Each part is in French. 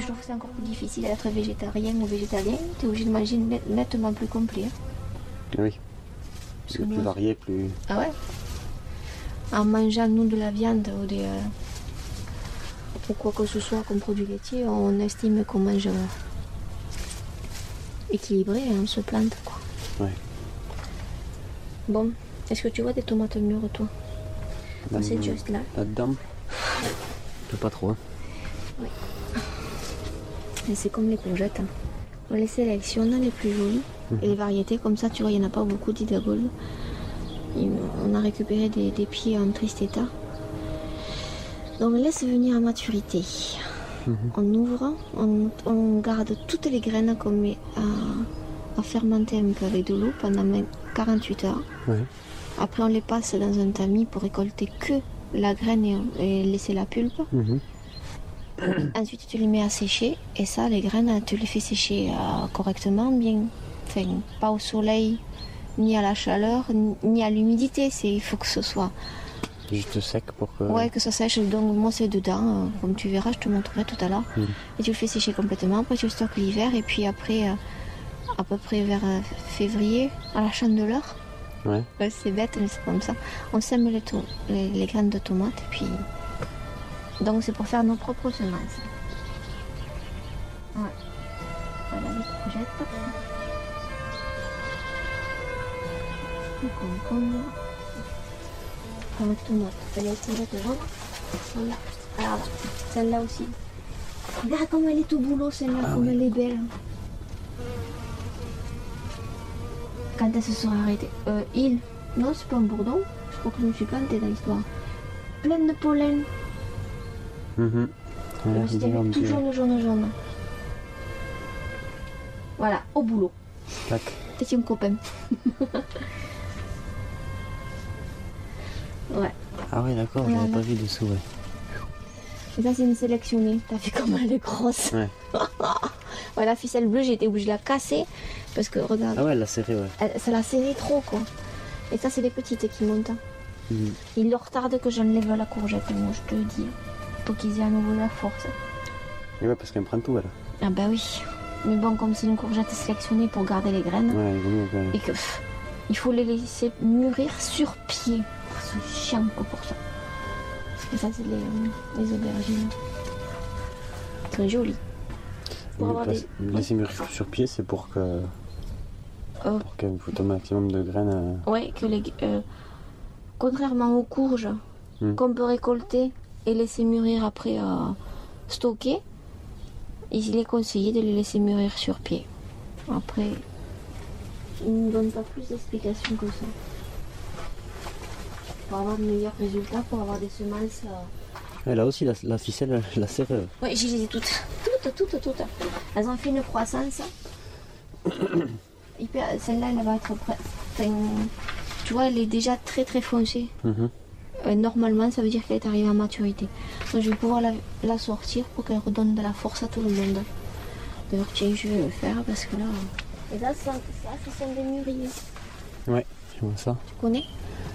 je trouve que c'est encore plus difficile d'être végétarien ou végétalien. Tu es obligé de manger nettement plus complet. Oui. Plus varié, plus... Ah ouais. En mangeant, nous, de la viande ou quoi que ce soit comme produit laitier, on estime qu'on mange équilibré, on se plante, quoi. Ouais. Bon, est-ce que tu vois des tomates mûres, toi? C'est juste là. Là-dedans? Pas trop. Hein. Oui. Et c'est comme les courgettes. Hein. On les sélectionne, les plus jolies. Et les variétés, comme ça, tu vois, il n'y en a pas beaucoup d'idagol. On a récupéré des pieds en triste état. Donc on laisse venir à maturité. On ouvre, on garde toutes les graines qu'on met à fermenter un peu avec de l'eau pendant 48 heures. Ouais. Après on les passe dans un tamis pour récolter que la graine et laisser la pulpe. Ensuite tu les mets à sécher et ça les graines tu les fais sécher correctement, bien, enfin, pas au soleil, ni à la chaleur, ni à l'humidité. Il faut que ce soit juste sec pour que... Ouais, que ça sèche. Donc moi c'est dedans, comme tu verras, je te montrerai tout à l'heure. Et tu le fais sécher complètement, après tu le stockes l'hiver et puis après, à peu près vers février, à la chandeleur. Ouais. C'est bête mais c'est comme ça. On sème les graines de tomates et puis... Donc c'est pour faire nos propres semences. Ouais. Voilà les courgettes. Les concombres. Avec tomate. Elle est courgette jaune. Celle-là. Alors, celle-là aussi. Regarde comme elle est au boulot, celle-là, comme elle est belle. Quand elle se sera arrêtée. Non, c'est pas un bourdon. Je crois que je me suis plantée dans l'histoire. Pleine de pollen. C'était tout jaune. Voilà, au boulot. Tac. T'es un copain. Ouais. Ah ouais, d'accord, Voilà. j'avais pas vu dessous, ouais. Et ça, c'est une sélectionnée. T'as vu comment elle est grosse. Ouais. Ouais, la ficelle bleue, j'ai été obligée de la casser. Parce que, regarde. Ah ouais, elle l'a serré, ouais. Ça l'a serré trop, quoi. Et ça, c'est les petites qui montent. Il leur tarde que j'enlève la courgette, moi, je te le dis. Pour qu'ils aient à nouveau la force. Et ouais, parce qu'elle prend tout, elle. Ah bah oui. Mais bon, comme c'est une courgette sélectionnée pour garder les graines. Ouais, il vaut mieux, ouais. Et que il faut les laisser mûrir sur pied. C'est chiant que pour ça. Et ça, c'est les aubergines. Elles sont jolies. Pour avoir des... Laisser mûrir sur pied, c'est pour que... Pour qu'elle faut un maximum de graines. Ouais, que les... contrairement aux courges qu'on peut récolter et laisser mûrir après stocker, il est conseillé de les laisser mûrir sur pied. Après, ils ne donnent pas plus d'explications que ça. Pour avoir de meilleurs résultats, pour avoir des semences... Et là aussi, la ficelle, la serre. Oui, j'ai les ai toutes. Toutes. Elles ont fait une croissance. Celle-là, elle va être prête. Enfin, tu vois, elle est déjà très très foncée. Normalement, ça veut dire qu'elle est arrivée à maturité. Donc, je vais pouvoir la sortir pour qu'elle redonne de la force à tout le monde. D'ailleurs, tiens, je vais le faire parce que là... Et là, ça, ce sont des mûriers. Ouais, je vois ça. Tu connais?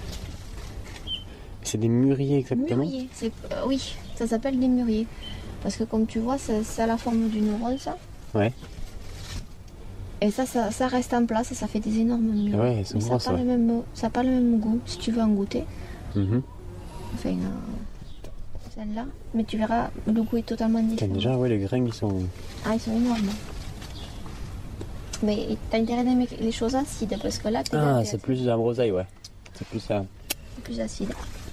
C'est des mûriers exactement? Mûriers, oui, ça s'appelle des mûriers. Parce que comme tu vois, ça a la forme d'une rose, ça. Ouais. Et ça reste en place et ça fait des énormes mûres. Ouais, c'est ça gros, n'a pas le même goût, si tu veux en goûter. Enfin, celle-là. Mais tu verras, le goût est totalement différent. Déjà, ouais, les grains, ils sont... Ah, ils sont énormes. Mais t'as intérêt d'aimer les choses acides, parce que là... Ah, c'est plus de la groseille, ouais. C'est plus ça. C'est plus acide.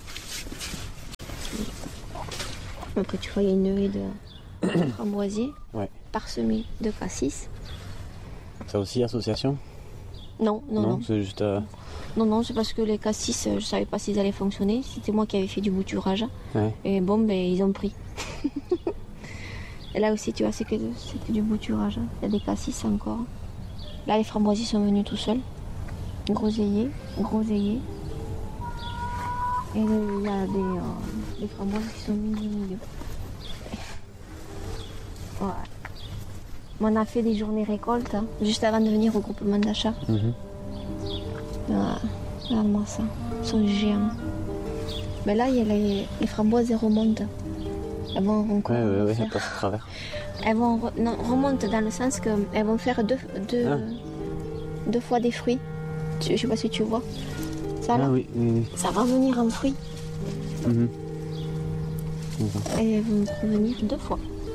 Après, tu vois, il y a une haie de framboisier, parsemée de cassis. C'est aussi association? Non. C'est juste... Non, c'est parce que les cassis, je savais pas s'ils allaient fonctionner. C'était moi qui avais fait du bouturage. Ouais. Et bon, ils ont pris. Et là aussi, tu vois, c'est que du bouturage. Il y a des cassis encore. Là, les framboisiers sont venus tout seuls. Groseilliers. Et il y a des framboises qui sont mises au milieu. Voilà. On a fait des journées récoltes, juste avant de venir au groupement d'achat. Voilà. Regarde-moi ça. Ils sont géants. Mais là, il y a les framboises, elles remontent. Elles vont encore elles faire... passent à travers. Elles vont remontent dans le sens qu'elles vont faire deux fois des fruits. Je sais pas si tu vois. Ça là, oui. ça va venir en fruits. Et elles vont revenir 2 fois.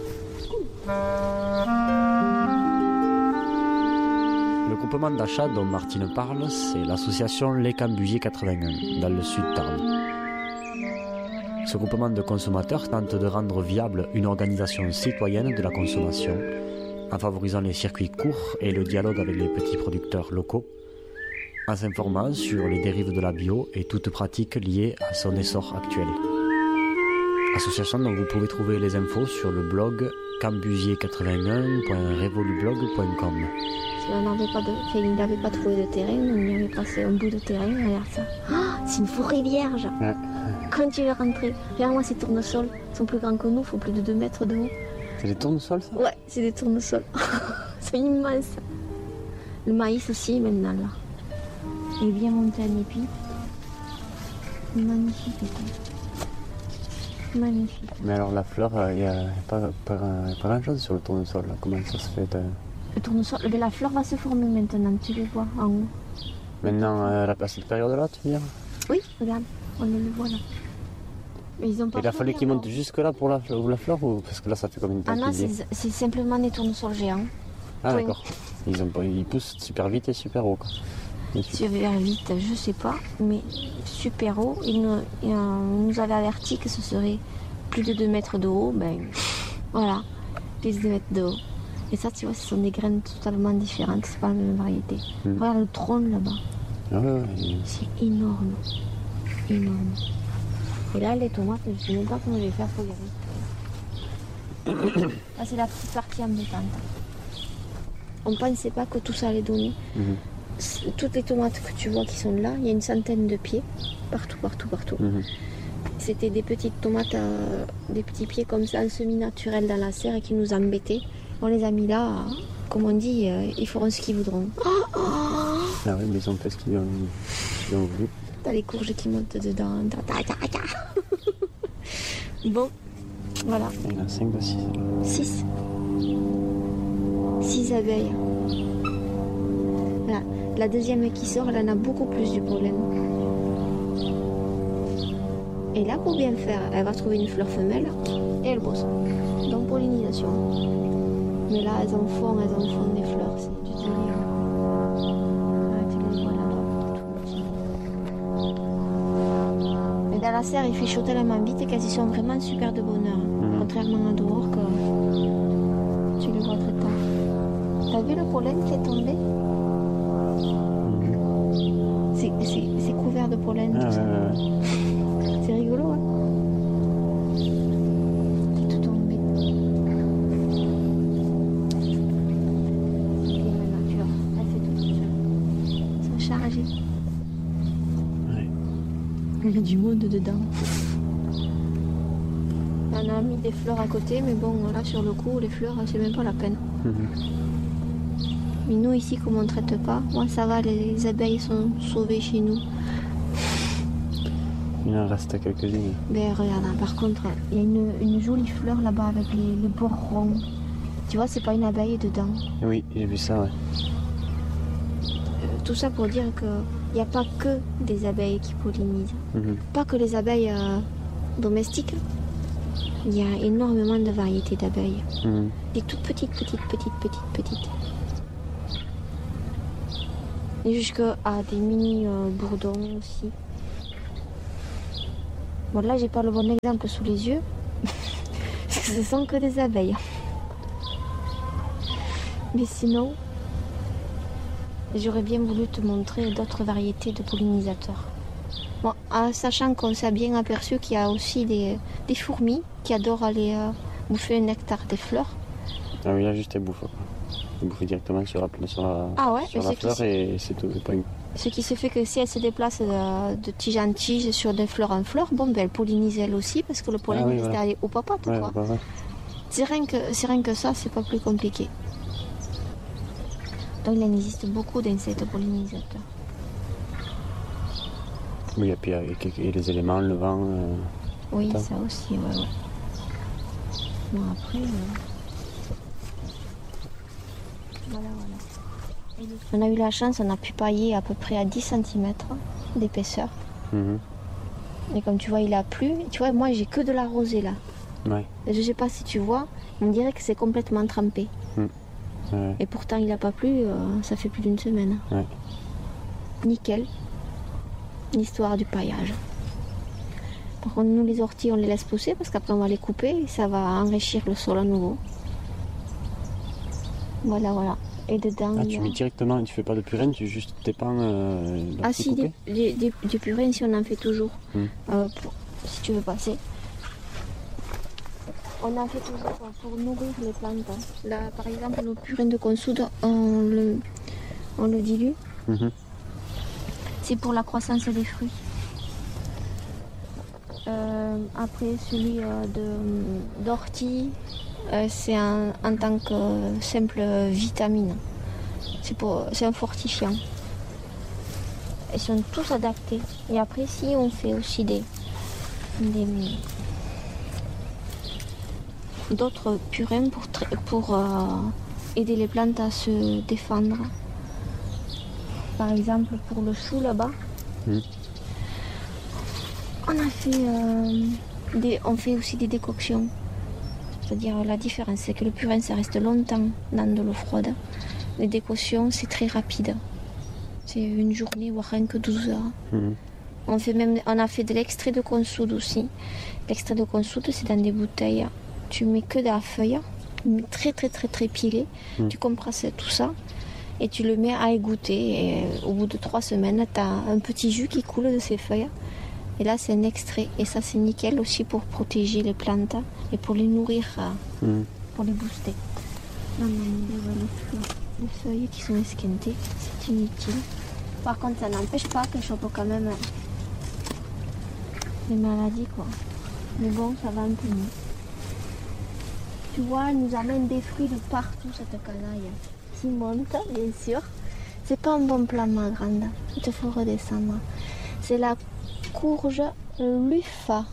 Le groupement d'achat dont Martine parle, c'est l'association Les Cambusiers 81, dans le sud Tarn. Ce groupement de consommateurs tente de rendre viable une organisation citoyenne de la consommation, en favorisant les circuits courts et le dialogue avec les petits producteurs locaux, en s'informant sur les dérives de la bio et toutes pratiques liées à son essor actuel. Association dont vous pouvez trouver les infos sur le blog cambusier81.revolublog.com. Si on n'avait pas trouvé de terrain, on y avait passé un bout de terrain, regarde ça. Oh, c'est une forêt vierge. Ouais. Quand tu veux rentrer, regarde-moi ces tournesols, ils sont plus grands que nous, il faut plus de 2 mètres de haut. C'est des tournesols, ça? Ouais, c'est des tournesols. C'est immense. Le maïs aussi maintenant là. Il est bien monté en épi. Magnifique. Magnifique. Mais alors la fleur, il n'y a pas grand chose sur le tournesol. Là. Comment ça se fait Le tournesol, la fleur va se former maintenant, tu le vois en haut. Maintenant, à cette période-là, tu veux dire? Oui, regarde, on le voit là. Mais ils ont pas. Il a fallu qu'ils montent jusque là pour la fleur ou parce que là ça fait combien de temps? Ah non, c'est simplement des tournesols géants. Ah Oui. d'accord. Ils poussent super vite et super haut. Quoi. Super vite, je sais pas, mais super haut. Ils nous avaient averti que ce serait plus de 2 mètres de haut. Ben voilà, plus de 2 mètres de haut. Et ça, tu vois, ce sont des graines totalement différentes, c'est pas la même variété. Regarde le trône là-bas. Ah ouais. C'est énorme. Énorme. Et là, les tomates, je ne sais même pas comment je vais faire pour les récupérer. Là, c'est la petite partie embêtante. On ne pensait pas que tout ça allait donner. Toutes les tomates que tu vois qui sont là, il y a une centaine de pieds. Partout. C'était des petites tomates, des petits pieds comme ça, en semi-naturel dans la serre et qui nous embêtaient. On les a mis là, comme on dit, ils feront ce qu'ils voudront. Ah oui, mais ils ont fait ce qu'ils ont voulu. T'as les courges qui montent dedans. Bon, voilà. Il y en a 5 ou 6. 6. 6 abeilles. Voilà. La deuxième qui sort, elle en a beaucoup plus du pollen. Et là, pour bien faire, elle va trouver une fleur femelle et elle bosse. Donc pollinisation. Mais là, elles en font des fleurs, c'est du délire. Tu les vois là-bas. Mais dans la serre, il fait chaud tellement vite qu'elles y sont vraiment super de bonheur. Contrairement à dehors, que tu les vois très tard. T'as vu le pollen qui est tombé? C'est couvert de pollen, tout ça. C'est rigolo, hein? C'est tout tombé. Et la nature, elle fait tout seule. Ils sont chargés. Ouais. Il y a du monde dedans. On a mis des fleurs à côté, mais bon, là, sur le coup, les fleurs, c'est même pas la peine. Mais nous, ici, comme on ne traite pas, moi, ça va, les abeilles sont sauvées chez nous. Il en reste quelques-unes. Ben regarde, hein, par contre, il y a une jolie fleur là-bas avec les bords ronds. Tu vois, c'est pas une abeille dedans. Oui, j'ai vu ça, ouais. Tout ça pour dire qu'il n'y a pas que des abeilles qui pollinisent. Pas que les abeilles domestiques. Il y a énormément de variétés d'abeilles. Des toutes petites. Et jusqu'à des mini bourdons aussi. Bon, là, j'ai pas le bon exemple sous les yeux. Parce que ce sont que des abeilles. Mais sinon, j'aurais bien voulu te montrer d'autres variétés de pollinisateurs. Bon, sachant qu'on s'est bien aperçu qu'il y a aussi des fourmis qui adorent aller bouffer le nectar des fleurs. Ah oui, là, juste elles bouffent. Elles bouffent directement sur la fleur et c'est tout. Ce qui se fait que si elle se déplace de tige en tige sur de fleur en fleur, bon, ben, elle pollinise elle aussi parce que le pollen reste allé au papote. Quoi. C'est rien que ça, c'est pas plus compliqué. Donc il en existe beaucoup d'insectes pollinisateurs. Oui, et puis et les éléments, le vent. Oui, ça aussi, ouais. Bon, après... Voilà. On a eu la chance, on a pu pailler à peu près à 10 cm d'épaisseur. Et comme tu vois, il a plu. Tu vois, moi, j'ai que de la rosée là. Ouais. Et je sais pas si tu vois, on dirait que c'est complètement trempé. Ouais. Et pourtant, il n'a pas plu, ça fait plus d'une semaine. Ouais. Nickel. L'histoire du paillage. Par contre, nous, les orties, on les laisse pousser parce qu'après, on va les couper et ça va enrichir le sol à nouveau. Voilà. Et dedans, tu mets directement, tu fais pas de purée, tu juste t'épands si, des purées, si on en fait toujours. Si tu veux passer. On en fait toujours pour nourrir les plantes. Là, par exemple, le purin de consoude, on le dilue. C'est pour la croissance des fruits. Après, celui d'ortie, c'est en tant que simple vitamine. C'est un fortifiant. Ils sont tous adaptés. Et après, si on fait aussi d'autres purins pour aider les plantes à se défendre. Par exemple, pour le chou là-bas, on fait aussi des décoctions. C'est-à-dire la différence, c'est que le purin, ça reste longtemps dans de l'eau froide. Les décoctions, c'est très rapide. C'est une journée, voire rien que 12 heures. On a fait de l'extrait de consoude aussi. L'extrait de consoude, c'est dans des bouteilles. Tu mets que de la feuille, très très très très pilée. Tu compresses tout ça et tu le mets à égoutter. Et au bout de 3 semaines, tu as un petit jus qui coule de ces feuilles. Et là, c'est un extrait. Et ça, c'est nickel aussi pour protéger les plantes et pour les nourrir, pour les booster. Là, les feuilles qui sont esquintées, c'est inutile. Par contre, ça n'empêche pas qu'elles chopent quand même des maladies, quoi. Mais bon, ça va un peu mieux. Tu vois, elle nous amène des fruits de partout, cette canaille. Qui monte, bien sûr. C'est pas un bon plan, ma grande. Il te faut redescendre. C'est la courge Luffa.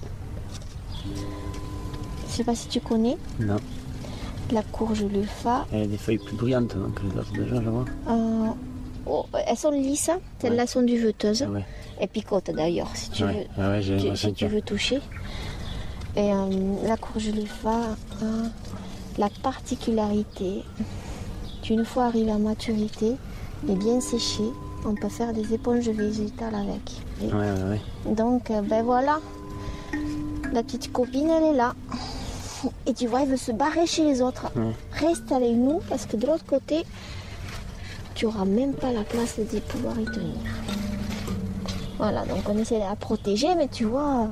Je sais pas si tu connais. Non. La courge Luffa. Elle a des feuilles plus brillantes que les autres déjà, je vois. Elles sont lisses, celles-là sont duveteuses. Ouais. Elles picotent d'ailleurs, si tu veux. Si tu veux toucher. Et la courge Luffa a la particularité qu'une fois arrivée à maturité et bien séchée, on peut faire des éponges végétales avec. Ouais. Donc, voilà. La petite copine, elle est là. Et tu vois, elle veut se barrer chez les autres. Reste avec nous, parce que de l'autre côté, tu n'auras même pas la place de pouvoir y tenir. Voilà, donc on essaie de la protéger, mais tu vois,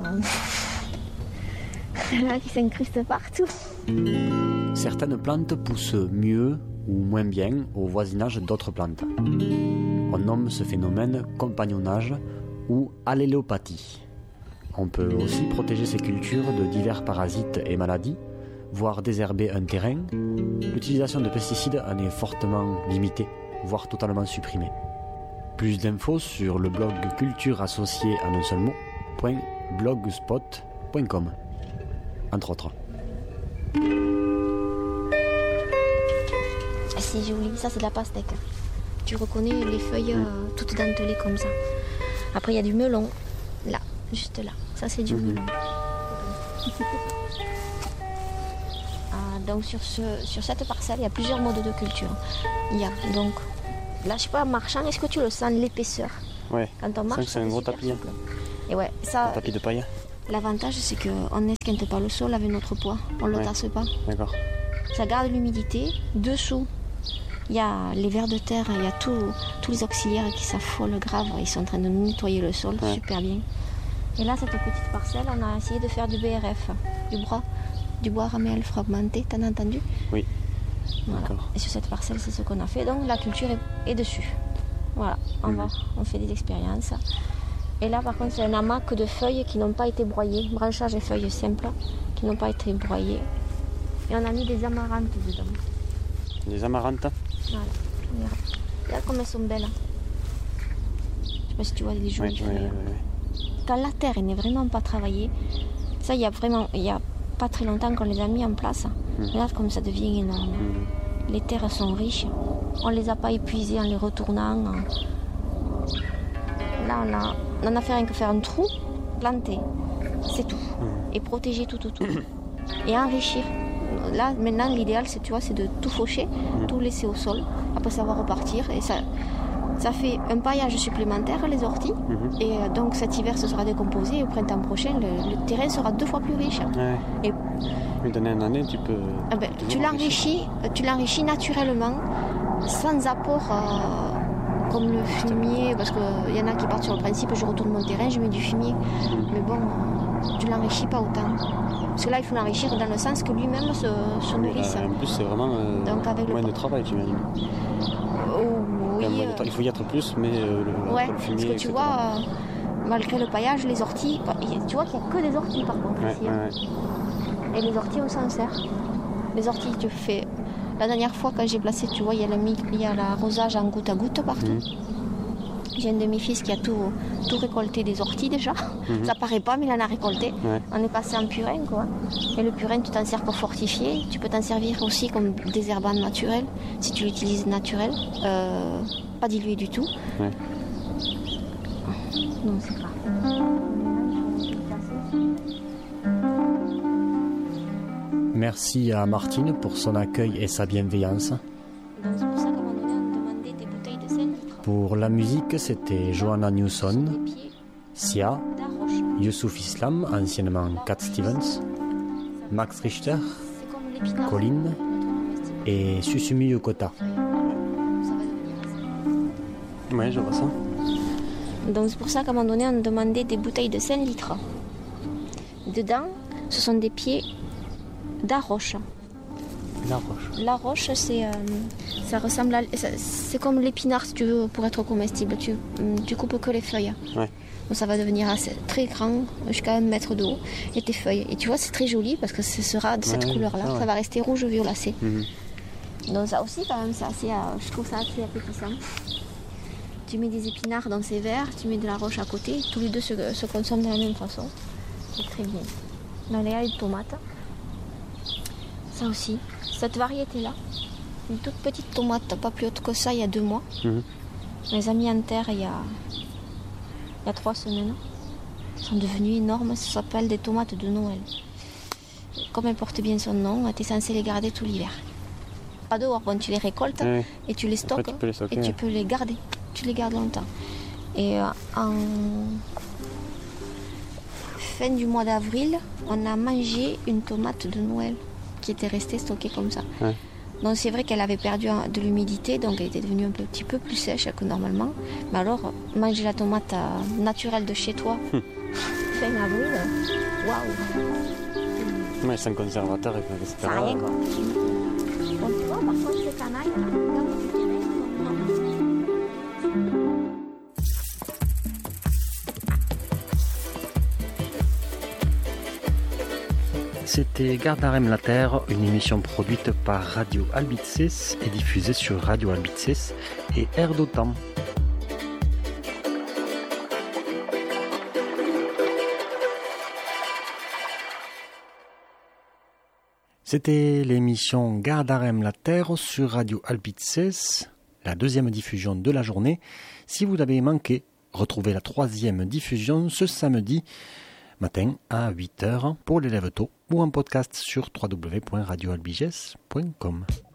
là qui s'incruste partout. Certaines plantes poussent mieux ou moins bien au voisinage d'autres plantes. On nomme ce phénomène compagnonnage ou allélopathie. On peut aussi protéger ces cultures de divers parasites et maladies, voire désherber un terrain. L'utilisation de pesticides en est fortement limitée, voire totalement supprimée. Plus d'infos sur le blog culture associée en un seul mot, .blogspot.com, entre autres. C'est joli, ça c'est de la pastèque. Tu reconnais les feuilles toutes dentelées comme ça. Après il y a du melon, là, juste là. Ça c'est du melon. Donc sur cette parcelle, il y a plusieurs modes de culture. Il y a donc, là je sais pas, en marchant, est-ce que tu le sens, l'épaisseur? Ouais, quand on marche, c'est un gros tapis. Et ouais, ça, un tapis de paille. L'avantage c'est qu'on n'esquinte pas le sol avec notre poids, on ne le tasse pas. D'accord. Ça garde l'humidité. Dessous, il y a les vers de terre, il y a tous les auxiliaires qui s'affolent grave, ils sont en train de nettoyer le sol, super bien. Et là, cette petite parcelle, on a essayé de faire du BRF, du bois ramel fragmenté, t'en as entendu? Oui. Voilà. D'accord. Et sur cette parcelle, c'est ce qu'on a fait. Donc la culture est dessus. Voilà, on fait des expériences. Et là, par contre, c'est un hamac de feuilles qui n'ont pas été broyées, branchage et feuilles simples, qui n'ont pas été broyées. Et on a mis des amarantes dedans. Des amarantes? Voilà. Regarde comme elles sont belles. Je sais pas si tu vois les jolies feuilles. Quand la terre n'est vraiment pas travaillée, ça, il y a pas très longtemps qu'on les a mis en place. Regarde comme ça devient énorme. Les terres sont riches. On ne les a pas épuisées en les retournant. Là, on en a fait rien que faire un trou, planter. C'est tout. Et protéger tout. Et enrichir. Là, maintenant, l'idéal, c'est de tout faucher, tout laisser au sol. Après, ça va repartir. Et ça fait un paillage supplémentaire, les orties. Et donc, cet hiver, ce sera décomposé. Et au printemps prochain, le terrain sera 2 fois plus riche. Ouais. Et mais d'année en année, tu peux... tu l'enrichis naturellement, sans apport comme le fumier. Parce qu'il y en a qui partent sur le principe, je retourne mon terrain, je mets du fumier. Mais bon, tu l'enrichis pas autant. Parce que là, il faut l'enrichir dans le sens que lui-même se nourrisse. En plus, c'est vraiment moins de travail, j'imagine. Oui. Il faut y être plus, mais le fumier, parce que tu vois, malgré le paillage, les orties, tu vois qu'il n'y a que des orties par contre ici. Et les orties, on s'en sert. Les orties, tu fais... La dernière fois, quand j'ai placé, tu vois, il y a l'arrosage en goutte à goutte partout. J'ai un de mes fils qui a tout récolté des orties déjà. Ça paraît pas, mais il en a récolté. On est passé en purin, quoi. Et le purin, tu t'en sers pour fortifier. Tu peux t'en servir aussi comme désherbant naturel, si tu l'utilises naturel. Pas dilué du tout. Non, c'est pas. Merci à Martine pour son accueil et sa bienveillance. Donc c'est pour ça qu'à un moment donné, on demandait des bouteilles de 5 litres. Pour la musique, c'était Joanna Newson, Sia, Youssouf Islam, anciennement Cat Stevens, Max Richter, Colin et Susumi Yokota. Ouais, je vois ça. Donc c'est pour ça qu'à un moment donné, on demandait des bouteilles de 5 litres. Dedans, ce sont des pieds d'arroche. La roche, ça ressemble c'est comme l'épinard, si tu veux, pour être comestible. Tu coupes que les feuilles. Ouais. Donc ça va devenir très grand, jusqu'à 1 mètre de haut. Et tes feuilles. Et tu vois, c'est très joli parce que ce sera de cette couleur-là. Ça va rester rouge violacé. Donc ça aussi, quand même, je trouve ça assez appétissant. Tu mets des épinards dans ces verres, tu mets de la roche à côté. Tous les deux se consomment de la même façon. C'est très bien. Dans les ailes de tomates. Ça aussi, cette variété-là, une toute petite tomate, pas plus haute que ça, il y a 2 mois. On les a mis en terre il y a 3 semaines. Elles sont devenues énormes, ça s'appelle des tomates de Noël. Comme elle porte bien son nom, tu es censé les garder tout l'hiver. Pas dehors, bon, tu les récoltes et tu les stockes. Après, tu peux les stocker, et tu peux les garder. Tu les gardes longtemps. Et en fin du mois d'avril, on a mangé une tomate de Noël qui était restée stockée comme ça. Donc c'est vrai qu'elle avait perdu de l'humidité, donc elle était devenue un petit peu plus sèche que normalement. Mais alors, manger la tomate naturelle de chez toi, fin avril, waouh. Ouais, sans conservateur, etc. Ça n'a rien, quoi. Donc tu vois, parfois ces canailles, C'était Gardarem la Terre, une émission produite par Radio Albitzes et diffusée sur Radio Albitzes et Air d'Otan. C'était l'émission Gardarem la Terre sur Radio Albitzes, la 2e diffusion de la journée. Si vous avez manqué, retrouvez la 3e diffusion ce samedi matin à 8h pour les lève-tôt ou en podcast sur www.radioalbiges.com.